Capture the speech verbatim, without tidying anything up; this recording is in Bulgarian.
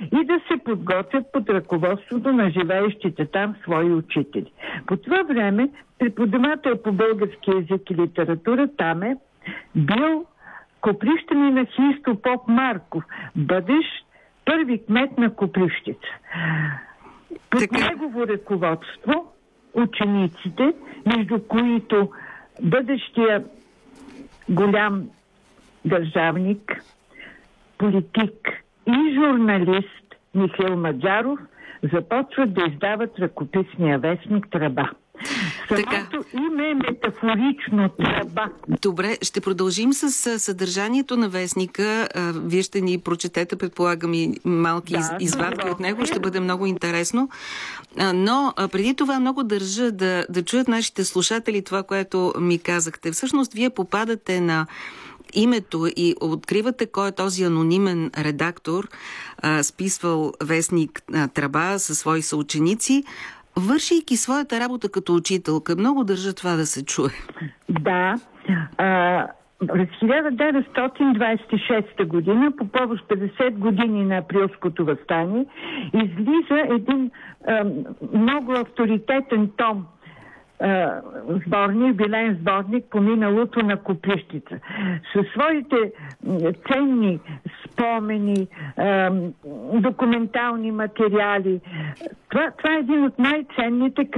и да се подготвят под ръководството на живеещите там свои учители. По това време преподавател по български език и литература там е бил коприщанина Христо Поп Марков, бъдещ първи кмет на Копривщица. Под така... негово ръководство учениците, между които бъдещия голям държавник, политик и журналист Михаил Маджаров започват да издават ръкописния вестник Тръба. Самото име е метафорично Тръба. Добре, ще продължим с съдържанието на вестника. Вие ще ни прочетете, предполагам, и малки да, извадки от него. Ще бъде много интересно. Но преди това много държа да, да чуят нашите слушатели това, което ми казахте. Всъщност, вие попадате на името и откривате кой е този анонимен редактор, а, списвал вестник а, Тръба със свои съученици, вършейки своята работа като учителка. Много държа това да се чуе. Да. А, през хиляда деветстотин двадесет и шеста година, по повод петдесет години на Априлското въстание, излиза един а, много авторитетен том, сборник, билен сборник по миналото на Копривщица. Със своите ценни спомени, документални материали. Това, това е един от най-ценните